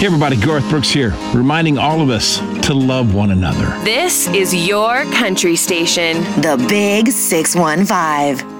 Hey everybody, Garth Brooks here, reminding all of us to love one another. This is your country station. The Big 615.